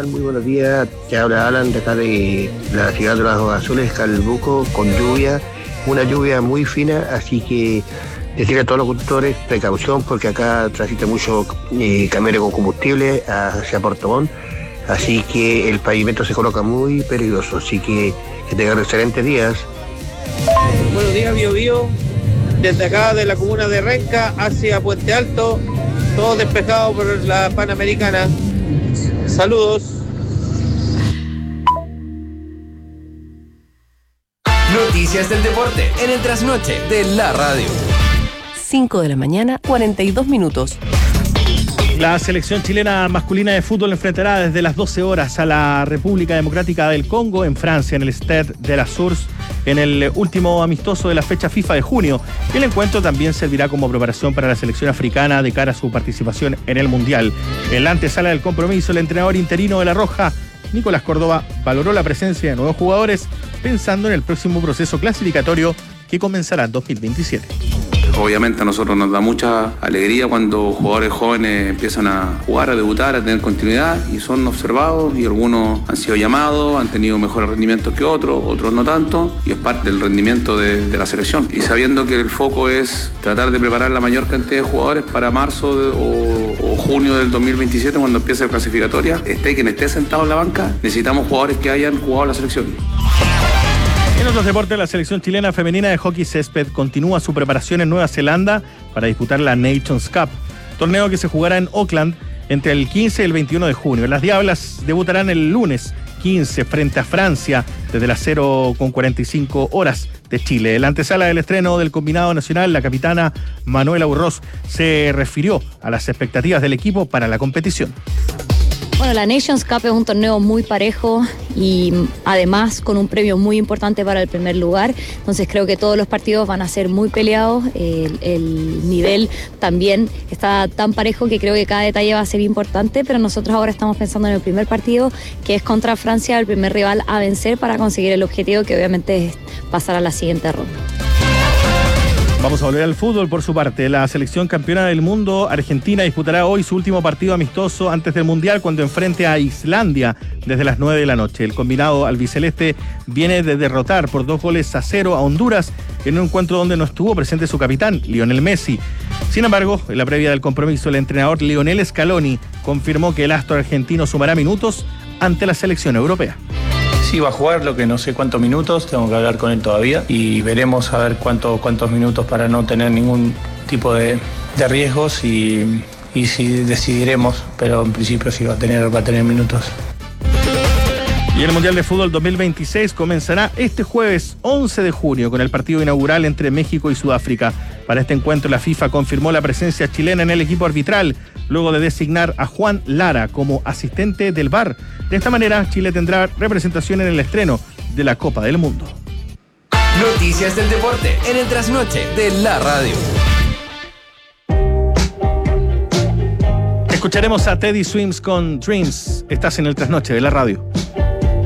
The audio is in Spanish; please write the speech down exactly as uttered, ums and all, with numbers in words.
tal? Muy buenos días. Te habla Alan de acá de la ciudad de los Azules, Calbuco, con lluvia, una lluvia muy fina, así que decirle a todos los conductores precaución porque acá transita mucho eh, camiones con combustible hacia Puerto Montt, así que el pavimento se coloca muy peligroso, así que que tengan excelentes días. Buenos días, Bio Bio. Desde acá de la comuna de Renca hacia Puente Alto, todo despejado por la Panamericana. Saludos. Noticias del deporte en el trasnoche de la radio. cinco de la mañana, cuarenta y dos minutos. La selección chilena masculina de fútbol enfrentará desde las doce horas a la República Democrática del Congo en Francia, en el Stade de la Source, en el último amistoso de la fecha FIFA de junio. El encuentro también servirá como preparación para la selección africana de cara a su participación en el Mundial. En la antesala del compromiso, el entrenador interino de La Roja, Nicolás Córdoba, valoró la presencia de nuevos jugadores pensando en el próximo proceso clasificatorio que comenzará en dos mil veintisiete. Obviamente a nosotros nos da mucha alegría cuando jugadores jóvenes empiezan a jugar, a debutar, a tener continuidad y son observados y algunos han sido llamados, han tenido mejores rendimientos que otros, otros no tanto y es parte del rendimiento de, de la selección. Y sabiendo que el foco es tratar de preparar la mayor cantidad de jugadores para marzo de, o, o junio del dos mil veintisiete cuando empiece la clasificatoria, esté quien esté sentado en la banca, necesitamos jugadores que hayan jugado la selección. En otros deportes, la selección chilena femenina de hockey césped continúa su preparación en Nueva Zelanda para disputar la Nations Cup, torneo que se jugará en Auckland entre el quince y el veintiuno de junio. Las Diablas debutarán el lunes quince frente a Francia desde las cero con cuarenta y cinco horas de Chile. En la antesala del estreno del combinado nacional, la capitana Manuela Burros se refirió a las expectativas del equipo para la competición. Bueno, la Nations Cup es un torneo muy parejo y además con un premio muy importante para el primer lugar. Entonces creo que todos los partidos van a ser muy peleados. El, el nivel también está tan parejo que creo que cada detalle va a ser importante, pero nosotros ahora estamos pensando en el primer partido, que es contra Francia, el primer rival a vencer para conseguir el objetivo, que obviamente es pasar a la siguiente ronda. Vamos a volver al fútbol por su parte. La selección campeona del mundo, Argentina, disputará hoy su último partido amistoso antes del Mundial cuando enfrente a Islandia desde las nueve de la noche. El combinado albiceleste viene de derrotar por dos goles a cero a Honduras en un encuentro donde no estuvo presente su capitán, Lionel Messi. Sin embargo, en la previa del compromiso, el entrenador Lionel Scaloni confirmó que el astro argentino sumará minutos ante la selección europea. Sí, va a jugar, lo que no sé cuántos minutos, tengo que hablar con él todavía y veremos a ver cuánto, cuántos minutos para no tener ningún tipo de, de riesgos y, y si decidiremos, pero en principio sí va a tener, va a tener minutos. Y el Mundial de Fútbol dos mil veintiséis comenzará este jueves once de junio con el partido inaugural entre México y Sudáfrica. Para este encuentro la FIFA confirmó la presencia chilena en el equipo arbitral, luego de designar a Juan Lara como asistente del V A R. De esta manera, Chile tendrá representación en el estreno de la Copa del Mundo. Noticias del deporte en el trasnoche de la radio. Escucharemos a Teddy Swims con Dreams. Estás en el trasnoche de la radio.